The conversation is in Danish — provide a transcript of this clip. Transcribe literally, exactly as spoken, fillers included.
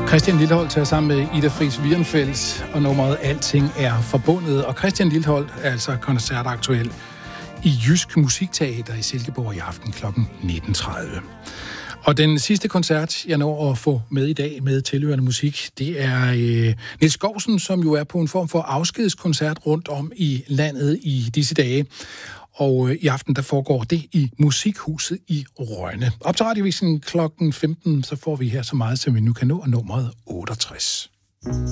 Christian Lilleholt tager sammen med Ida Friis Wierenfeldt, og nummeret Alting er forbundet. Og Christian Lilleholt er altså koncertaktuel i Jysk Musikteater i Silkeborg i aften kl. nitten tredive. Og den sidste koncert, jeg når at få med i dag med tilhørende musik, det er øh, Niels Skousen, som jo er på en form for afskedskoncert rundt om i landet i disse dage. Og øh, i aften, der foregår det i Musikhuset i Rønne. Op til radiovisen klokken femten, så får vi her så meget, som vi nu kan nå, nummeret otteogtres.